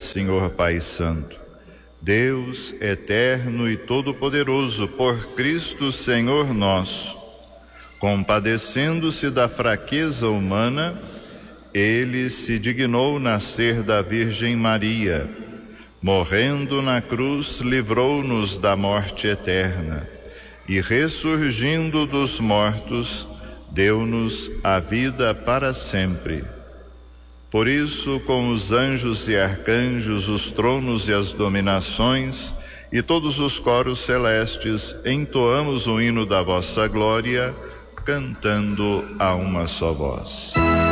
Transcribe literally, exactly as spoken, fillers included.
Senhor Pai Santo, Deus eterno e todo-poderoso, por Cristo Senhor nosso, compadecendo-se da fraqueza humana, ele se dignou nascer da Virgem Maria. Morrendo na cruz, livrou-nos da morte eterna e, ressurgindo dos mortos, deu-nos a vida para sempre. Por isso, com os anjos e arcanjos, os tronos e as dominações e todos os coros celestes, entoamos o hino da vossa glória, cantando a uma só voz.